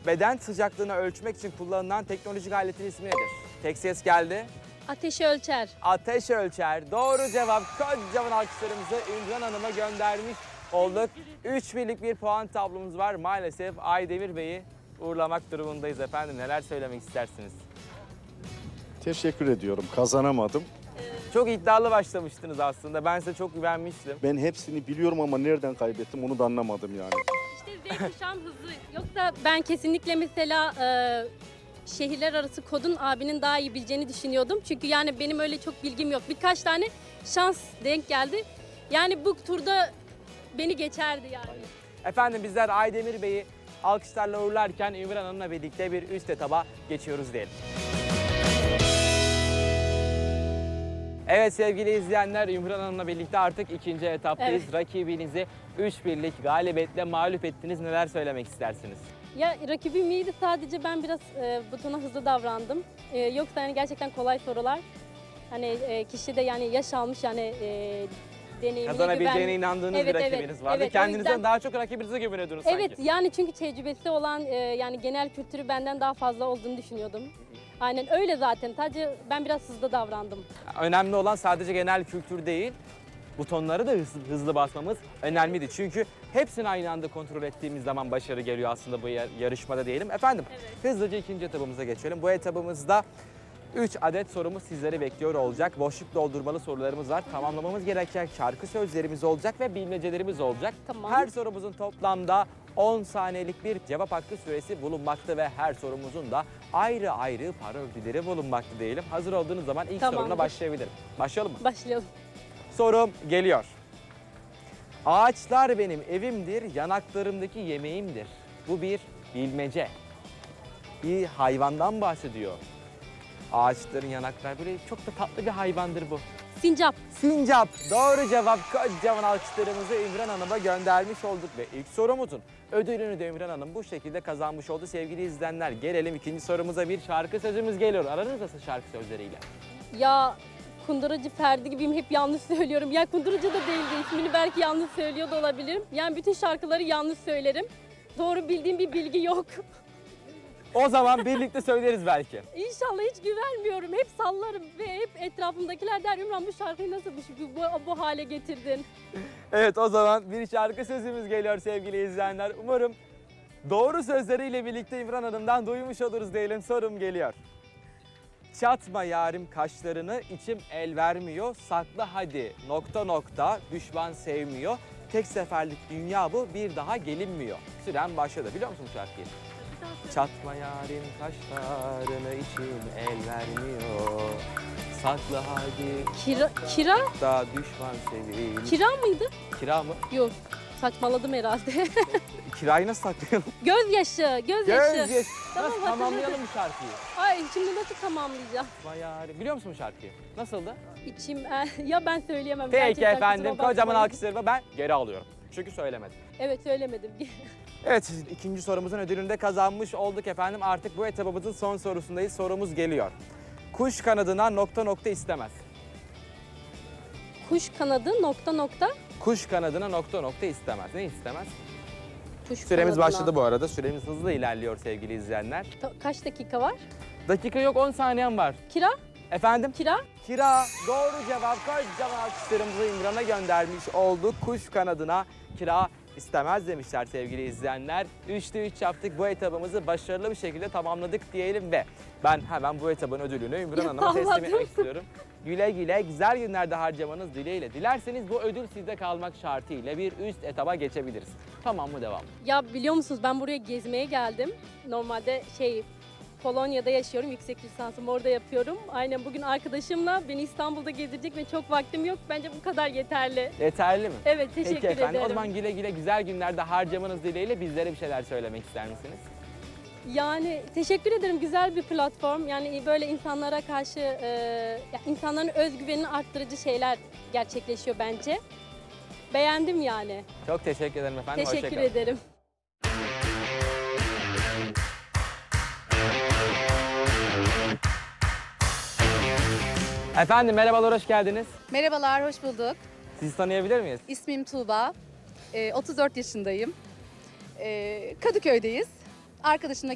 Beden sıcaklığını ölçmek için kullanılan teknolojik aletin ismi nedir? Tek ses geldi. Ateşi ölçer. Ateş ölçer. Doğru cevap. Kocaman alkışlarımızı Ümran Hanım'a göndermiş olduk. 3 birlik bir puan tablomuz var. Maalesef Aydemir Bey'i uğurlamak durumundayız efendim. Neler söylemek istersiniz? Teşekkür ediyorum. Kazanamadım. Çok iddialı başlamıştınız aslında. Ben size çok güvenmiştim. Ben hepsini biliyorum ama nereden kaybettim onu da anlamadım yani. İşte Z kuşağım hızlı. Yoksa ben kesinlikle mesela şehirler arası kodun abinin daha iyi bileceğini düşünüyordum. Çünkü yani benim öyle çok bilgim yok. Birkaç tane şans denk geldi. Yani bu turda beni geçerdi yani. Efendim bizler Aydemir Bey'i alkışlarla uğurlarken Ümran Hanım'la birlikte bir üst etaba geçiyoruz diyelim. Evet sevgili izleyenler, Ümran Hanım'la birlikte artık ikinci etaptayız. Evet. Rakibinizi 3-1'lik galibiyetle mağlup ettiniz. Neler söylemek istersiniz? Ya rakibim iyiydi, sadece ben biraz butona hızlı davrandım. Yoksa yani gerçekten kolay sorular. Hani kişi de yani yaş almış yani deneyimine Kazanabileceğine inandığınız Evet, bir evet, rakibiniz vardı. evet, o Kendinizden yüzden- daha çok rakibinize güveniyordunuz sanki. Evet yani çünkü tecrübesi olan yani genel kültürü benden daha fazla olduğunu düşünüyordum. Aynen öyle zaten. Sadece ben biraz hızlı davrandım. Önemli olan sadece genel kültür değil, butonları da hızlı basmamız önemliydi. Çünkü hepsini aynı anda kontrol ettiğimiz zaman başarı geliyor aslında bu yarışmada diyelim. Efendim hızlıca ikinci etabımıza geçelim. Bu etabımızda 3 adet sorumuz sizleri bekliyor olacak. Boşluk doldurmalı sorularımız var. Tamamlamamız gereken şarkı sözlerimiz olacak ve bilmecelerimiz olacak. Tamam. Her sorumuzun toplamda 10 saniyelik bir cevap hakkı süresi bulunmakta ve her sorumuzun da ayrı ayrı para ödülleri bulunmakta diyelim. Hazır olduğunuz zaman ilk Tamamdır. sorumla başlayabilirim. Başlayalım mı? Başlayalım. Sorum geliyor. Ağaçlar benim evimdir, yanaklarımdaki yemeğimdir. Bu bir bilmece. Bir hayvandan bahsediyor. Ağaçların yanaklar böyle çok da tatlı bir hayvandır bu. Sincap. Sincap. Doğru cevap. Kocaman alkışlarımızı Ümran Hanım'a göndermiş olduk ve ilk sorumuzun ödülünü de Ümran Hanım bu şekilde kazanmış oldu. Sevgili izleyenler, gelelim ikinci sorumuza. Bir şarkı sözümüz geliyor. Aranız nasıl şarkı sözleriyle? Ya Kunduracı Ferdi gibiyim, hep yanlış söylüyorum. Ya Kunduracı da değildi, ismini belki yanlış söylüyor da olabilirim. Yani bütün şarkıları yanlış söylerim. Doğru bildiğim bir bilgi yok. O zaman birlikte söyleriz belki. İnşallah, hiç güvenmiyorum. Hep sallarım ve hep etrafımdakiler der Ümran bu şarkıyı nasıl bu hale getirdin? Evet, o zaman bir şarkı sözümüz geliyor sevgili izleyenler. Umarım doğru sözleriyle birlikte İmran Hanım'dan duymuş oluruz diyelim. Sorum geliyor. Çatma yarim kaşlarını, içim el vermiyor. Sakla hadi nokta nokta, düşman sevmiyor. Tek seferlik dünya bu, bir daha gelinmiyor. Süren başladı. Biliyor musun bu şarkıyı? Çatma yarim kaşlarını, içim el vermiyor. Sakla hadi Kira da düşman seveyim. Kira mıydı? Kira mı? Yok, saçmaladım herhalde. Kirayı nasıl saklayalım? Gözyaşı. Gözyaşı. Tamam, Nasıl tamamlayalım bu şarkıyı? Ay şimdi nasıl tamamlayacağım? Bayağı. Biliyor musun bu şarkıyı? Nasıldı? İçim ya ben söyleyemem. Peki gerçekten, efendim, kusura bakmayın. kocaman alkışlarımı ben geri alıyorum. Çünkü söylemedim. Evet, söylemedim. Evet, ikinci sorumuzun ödülünü de kazanmış olduk efendim. Artık bu etabımızın son sorusundayız. Sorumuz geliyor. Kuş kanadına nokta nokta istemez. Kuş kanadı nokta nokta. Kuş kanadına nokta nokta istemez. Ne istemez? Kuş Süremiz kanadına. başladı bu arada. Süremiz hızlı ilerliyor sevgili izleyenler. Kaç dakika var? Dakika yok, 10 saniyem var. Kira? Efendim? Kira? Kira. Doğru cevap. Kocaman alkışlarımızı İmran'a göndermiş olduk. Kuş kanadına kira istemez demişler sevgili izleyenler. 3'te 3 yaptık. Bu etabımızı başarılı bir şekilde tamamladık diyelim ve ben hemen bu etabın ödülünü Ümran Hanım'a teslim Allah'ım. etmek istiyorum. Güle güle güzel günlerde harcamanız dileğiyle. Dilerseniz bu ödül sizde kalmak şartıyla bir üst etaba geçebiliriz. Tamam mı, devam mı? Ya biliyor musunuz, ben buraya gezmeye geldim. Normalde Polonya'da yaşıyorum. Yüksek lisansımı orada yapıyorum. Aynen, bugün arkadaşımla beni İstanbul'da gezdirecek ve çok vaktim yok. Bence bu kadar yeterli. Yeterli mi? Evet, teşekkür Peki efendim. ederim. O zaman güle güle güzel günlerde harcamanız dileğiyle bizlere bir şeyler söylemek ister misiniz? Yani teşekkür ederim. Güzel bir platform. Yani böyle insanlara karşı insanların özgüvenini arttırıcı şeyler gerçekleşiyor bence. Beğendim yani. Çok teşekkür ederim efendim. Teşekkür Hoşça kalın. ederim. Efendim merhabalar, hoş geldiniz. Merhabalar, hoş bulduk. Sizi tanıyabilir miyiz? İsmim Tuğba, 34 yaşındayım. Kadıköy'deyiz. Arkadaşımla